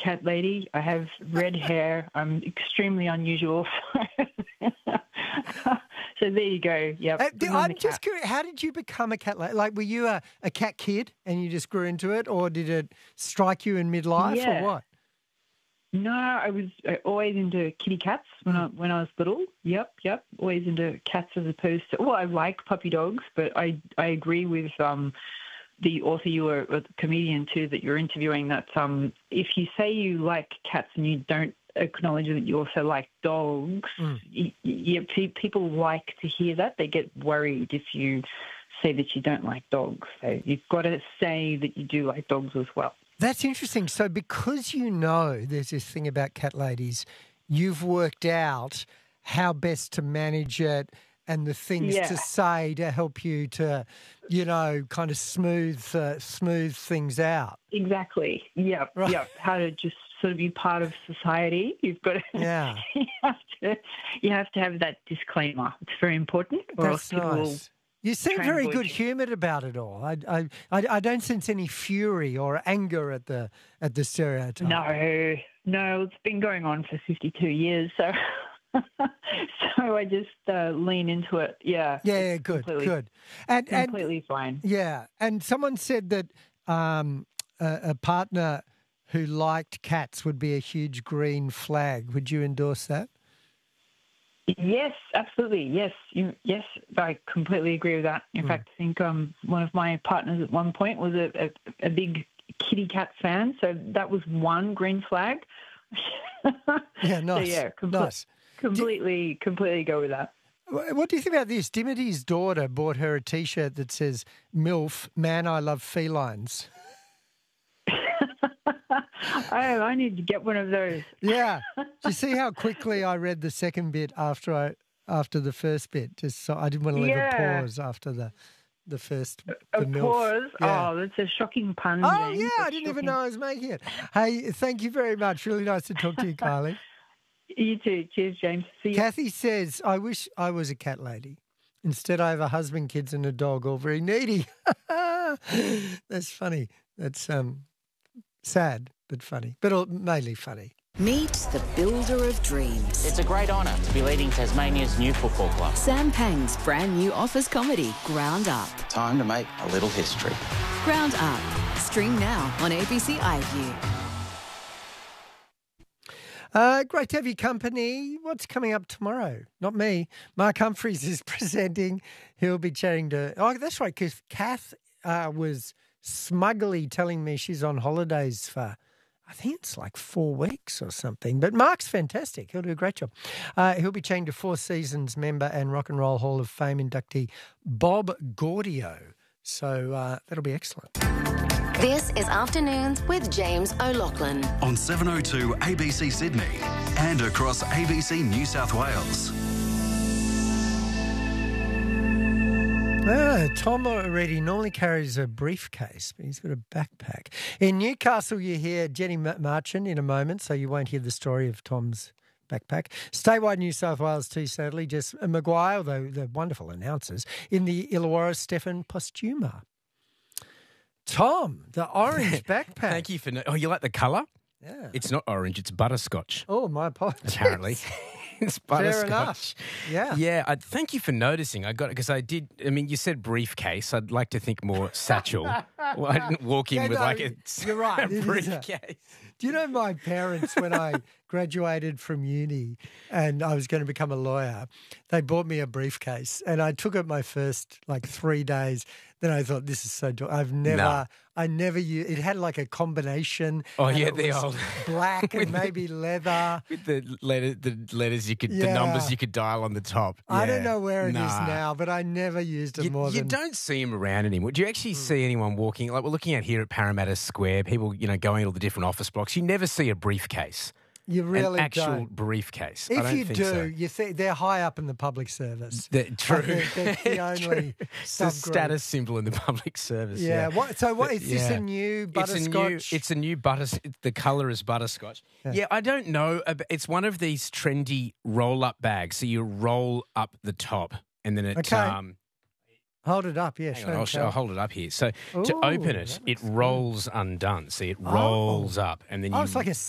cat lady. I have red hair. I'm extremely unusual. So there you go. Yep. I'm just curious, how did you become a cat lady? Like, were you a cat kid and you just grew into it, or did it strike you in midlife, or what? No, I was always into kitty cats when I was little. Yep. Always into cats as opposed to. Well, I like puppy dogs, but I agree with the author you were, or the comedian too, that you're interviewing. That if you say you like cats and you don't acknowledge that you also like dogs, people like to hear that. They get worried if you say that you don't like dogs. So you've got to say that you do like dogs as well. That's interesting. So because there's this thing about cat ladies, you've worked out how best to manage it and the things to say to help you to, kind of smooth things out. Exactly. Yep. Right. Yep. How to just sort of be part of society. You've got to. Yeah. you have to have that disclaimer. It's very important. Or That's nice. You seem very good-humoured about it all. I don't sense any fury or anger at the stereotype. No, it's been going on for 52 years, so so I just lean into it. Yeah. Yeah, good. And completely fine. Yeah, and someone said that a partner who liked cats would be a huge green flag. Would you endorse that? Yes, absolutely. Yes, yes, I completely agree with that. In fact, I think one of my partners at one point was a big kitty cat fan, so that was one green flag. Yeah, nice. So yeah, nice. Completely go with that. What do you think about this? Dimity's daughter bought her a T-shirt that says "MILF, Man, I Love Felines." I need to get one of those. Yeah. Do you see how quickly I read the second bit after the first bit? Just so I didn't want to leave a pause after the first. A MILF. pause? Yeah. Oh, that's a shocking pun. Oh, James. yeah. That's I didn't even shocking. know I was making it. Hey, thank you very much. Really nice to talk to you, Kylie. You too. Cheers, James. See you. Kathy says, I wish I was a cat lady. Instead, I have a husband, kids and a dog, all very needy. That's funny. That's sad, but funny. But mainly funny. Meet the builder of dreams. It's a great honour to be leading Tasmania's new football club. Sam Pang's brand new office comedy, Ground Up. Time to make a little history. Ground Up. Stream now on ABC iView. Great to have your company. What's coming up tomorrow? Not me. Mark Humphries is presenting. He'll be chatting to... Oh, that's right, because Kath was smugly telling me she's on holidays for, I think it's like 4 weeks or something. But Mark's fantastic. He'll do a great job. He'll be chatting to Four Seasons member and Rock and Roll Hall of Fame inductee Bob Gaudio. So that'll be excellent. This is Afternoons with James O'Loughlin. On 702 ABC Sydney and across ABC New South Wales. Tom already normally carries a briefcase, but he's got a backpack. In Newcastle, you hear Jenny Marchant in a moment, so you won't hear the story of Tom's backpack. Statewide New South Wales too, sadly, Jess Maguire, although they're wonderful announcers. In the Illawarra, Stefan Postuma. Tom, the orange backpack. Thank you for... Oh, you like the colour? Yeah. It's not orange, it's butterscotch. Oh, my apologies. Apparently. It's butterscotch. Fair enough. Yeah. Yeah, thank you for noticing. I got it because I did... I mean, you said briefcase. I'd like to think more satchel. Well, I didn't walk in with like a, you're right. a briefcase. Do you know my parents, when I graduated from uni and I was going to become a lawyer, they bought me a briefcase and I took it my first 3 days. Then I thought, this is so... I never used... It had like a combination. Oh, yeah, it the was old... black and maybe leather. With the letters you could... The numbers you could dial on the top. I don't know where it is now, but I never used it more than... You don't see them around anymore. Do you actually see anyone walking... Like we're looking at here at Parramatta Square, people, going to all the different office blocks. You never see a briefcase. You really an actual don't. briefcase. If I don't you think do, so. you think they're high up in the public service. True. They're the only It's a status symbol in the public service. Yeah. Yeah. What is this a new butterscotch? It's a new The colour is butterscotch. Yeah, I don't know. It's one of these trendy roll-up bags. So you roll up the top and then it... Okay. Hold it up, yeah. Hang on, I'll hold it up here. So to open it, it rolls undone. See, it rolls up and then you... it's like a